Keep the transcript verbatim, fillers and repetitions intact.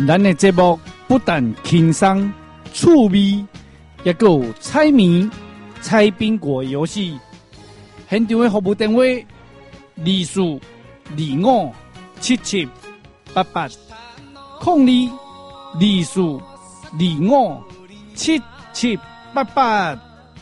咱的节目不但轻松趣味，也有猜谜、猜宾果游戏。现场的服务电话：二四二五七七八八，空二二四二五七七八八。